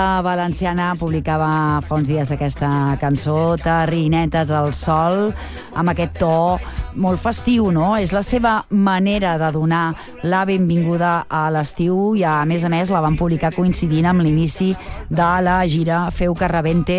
Valenciana publicava fa uns dies aquesta cançó, Terrinetes al sol, amb aquest to molt festiu, no? És la seva manera de donar la benvinguda a l'estiu i, a més, la van publicar coincidint amb l'inici de la gira Feu que rebente